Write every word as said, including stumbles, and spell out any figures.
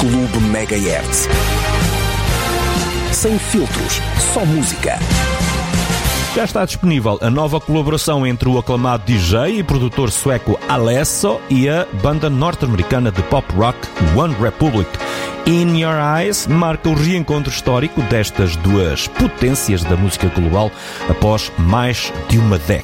Clube Megahertz. Sem filtros, só música. Já está disponível a nova colaboração entre o aclamado D J e produtor sueco Alesso e a banda norte-americana de pop rock One Republic. In Your Eyes marca o reencontro histórico destas duas potências da música global após mais de uma década.